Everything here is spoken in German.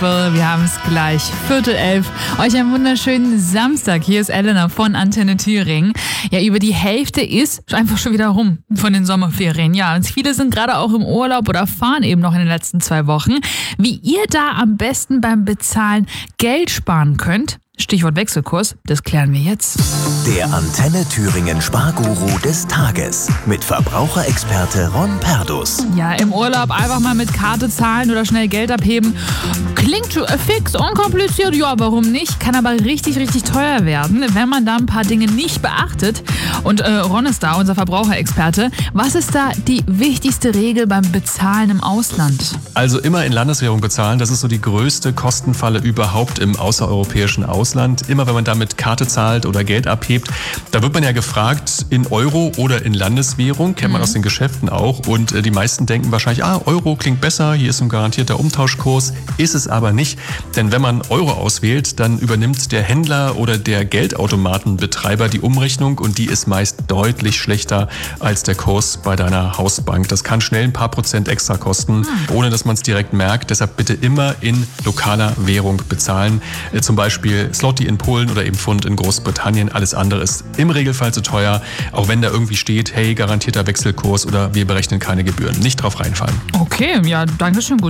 People. Wir haben es gleich 10:45. Euch einen wunderschönen Samstag. Hier ist Elena von Antenne Thüringen. Ja, über die Hälfte ist einfach schon wieder rum von den Sommerferien. Ja, und viele sind gerade auch im Urlaub oder fahren eben noch in den letzten 2 Wochen. Wie ihr da am besten beim Bezahlen Geld sparen könnt, Stichwort Wechselkurs, das klären wir jetzt. Der Antenne Thüringen Sparguru des Tages mit Verbraucherexperte Ron Perdus. Ja, im Urlaub einfach mal mit Karte zahlen oder schnell Geld abheben. Klingt fix, unkompliziert, ja, warum nicht? Kann aber richtig, richtig teuer werden, wenn man da ein paar Dinge nicht beachtet. Und Ron ist da, unser Verbraucherexperte. Was ist da die wichtigste Regel beim Bezahlen im Ausland? Also immer in Landeswährung bezahlen, das ist so die größte Kostenfalle überhaupt im außereuropäischen Ausland. Immer wenn man da mit Karte zahlt oder Geld abhebt, da wird man ja gefragt in Euro oder in Landeswährung, kennt man aus den Geschäften auch. Und die meisten denken wahrscheinlich, Euro klingt besser, hier ist ein garantierter Umtauschkurs. Ist es aber nicht, denn wenn man Euro auswählt, dann übernimmt der Händler oder der Geldautomatenbetreiber die Umrechnung und die ist meist deutlich schlechter als der Kurs bei deiner Hausbank. Das kann schnell ein paar Prozent extra kosten, ohne dass man es direkt merkt. Deshalb bitte immer in lokaler Währung bezahlen. Zum Beispiel Zloty in Polen oder eben Pfund in Großbritannien. Alles andere ist im Regelfall zu teuer, auch wenn da irgendwie steht, hey, garantierter Wechselkurs oder wir berechnen keine Gebühren. Nicht drauf reinfallen. Okay, ja, danke schön.